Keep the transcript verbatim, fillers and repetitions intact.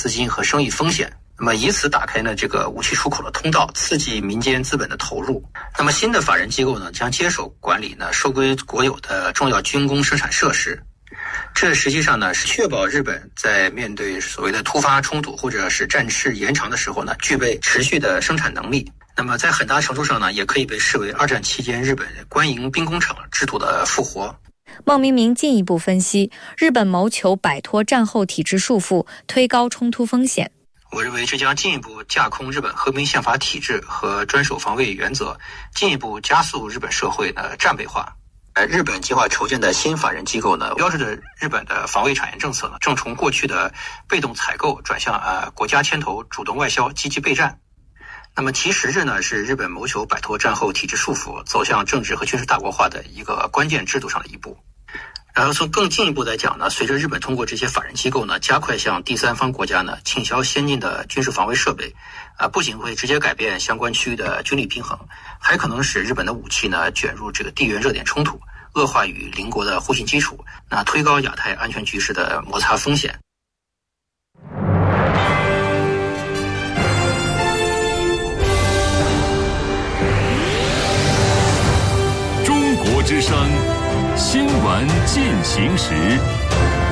资金和生意风险，那么以此打开呢这个武器出口的通道，刺激民间资本的投入。那么新的法人机构呢将接手管理呢收归国有的重要军工生产设施。这实际上呢是确保日本在面对所谓的突发冲突或者是战事延长的时候呢，具备持续的生产能力。那么在很大程度上呢，也可以被视为二战期间日本官营兵工厂制度的复活。 孟明明进一步分析，日本谋求摆脱战后体制束缚，推高冲突风险。 我认为这将进一步架空日本和平宪法体制和专守防卫原则，进一步加速日本社会的战备化。呃，日本计划筹建的新法人机构呢，标志着日本的防卫产业政策呢，正从过去的被动采购转向呃国家牵头、主动外销、积极备战。那么其实质呢，是日本谋求摆脱战后体制束缚，走向政治和军事大国化的一个关键制度上的一步。然后从更进一步来讲呢，随着日本通过这些法人机构呢，加快向第三方国家呢倾销先进的军事防卫设备，啊、呃，不仅会直接改变相关区域的军力平衡，还可能使日本的武器呢卷入这个地缘热点冲突，恶化与邻国的互信基础，那推高亚太安全局势的摩擦风险。 中国之声，新闻进行时。